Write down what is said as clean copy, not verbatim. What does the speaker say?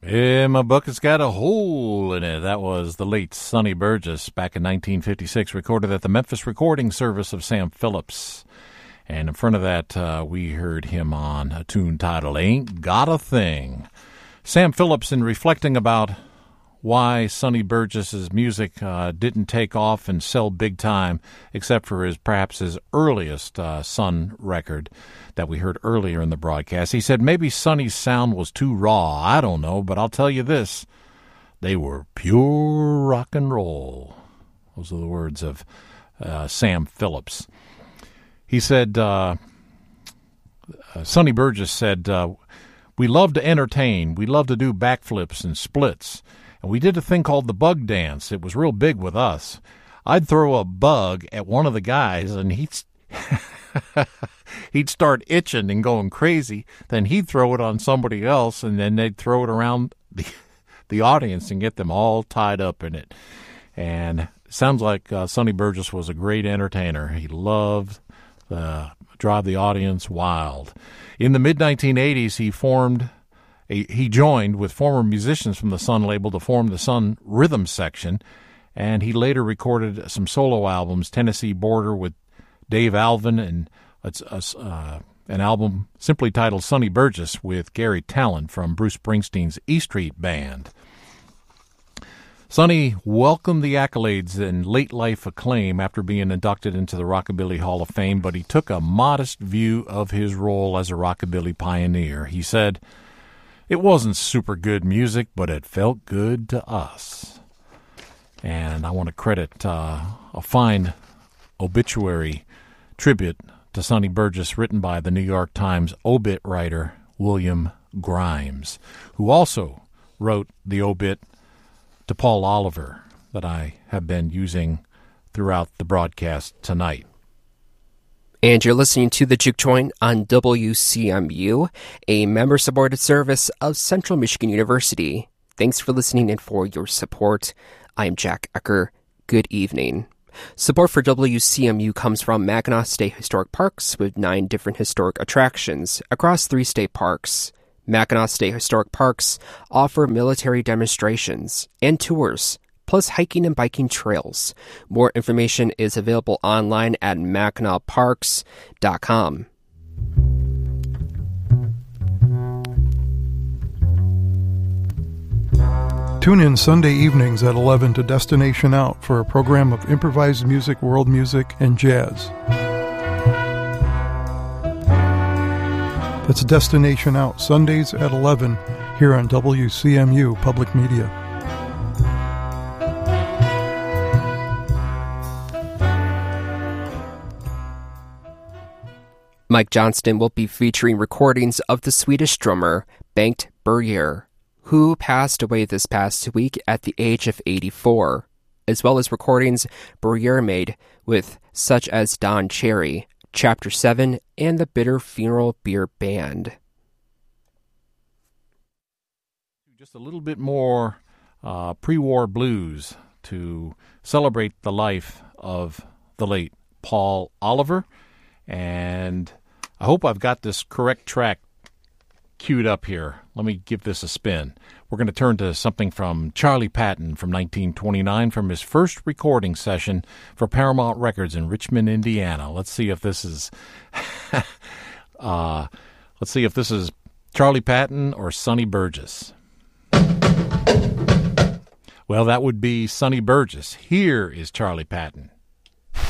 Yeah, my bucket's got a hole in it. That was the late Sonny Burgess back in 1956, recorded at the Memphis Recording Service of Sam Phillips. And in front of that, we heard him on a tune titled Ain't Got a Thing. Sam Phillips, in reflecting about why Sonny Burgess's music didn't take off and sell big time, except for perhaps his earliest Sun record that we heard earlier in the broadcast. He said maybe Sonny's sound was too raw. I don't know, but I'll tell you this. They were pure rock and roll. Those are the words of Sam Phillips. He said, Sonny Burgess said, we love to entertain. We love to do backflips and splits. And we did a thing called the bug dance. It was real big with us. I'd throw a bug at one of the guys, and he'd start itching and going crazy. Then he'd throw it on somebody else, and then they'd throw it around the audience and get them all tied up in it. And it sounds like Sonny Burgess was a great entertainer. He loved drive the audience wild. In the mid-1980s, he joined with former musicians from the Sun label to form the Sun Rhythm Section, and he later recorded some solo albums, Tennessee Border with Dave Alvin, and an album simply titled Sonny Burgess with Gary Tallent from Bruce Springsteen's E Street Band. Sonny welcomed the accolades and late life acclaim after being inducted into the Rockabilly Hall of Fame, but he took a modest view of his role as a rockabilly pioneer. He said, "It wasn't super good music, but it felt good to us." And I want to credit a fine obituary tribute to Sonny Burgess written by the New York Times obit writer William Grimes, who also wrote the obit to Paul Oliver that I have been using throughout the broadcast tonight. And you're listening to The Juke Joint on WCMU, a member-supported service of Central Michigan University. Thanks for listening and for your support. I'm Jack Ecker. Good evening. Support for WCMU comes from Mackinac State Historic Parks with 9 different historic attractions across 3 state parks. Mackinac State Historic Parks offer military demonstrations and tours, plus hiking and biking trails. More information is available online at MackinacParks.com. Tune in Sunday evenings at 11 to Destination Out for a program of improvised music, world music, and jazz. That's Destination Out, Sundays at 11, here on WCMU Public Media. Mike Johnston will be featuring recordings of the Swedish drummer Bengt Berger, who passed away this past week at the age of 84, as well as recordings Berger made with such as Don Cherry, Chapter 7, and the Bitter Funeral Beer Band. Just a little bit more pre-war blues to celebrate the life of the late Paul Oliver. And I hope I've got this correct track queued up here. Let me give this a spin. We're going to turn to something from Charlie Patton from 1929 from his first recording session for Paramount Records in Richmond, Indiana. Let's see if this is Charlie Patton or Sonny Burgess. Well, that would be Sonny Burgess. Here is Charlie Patton.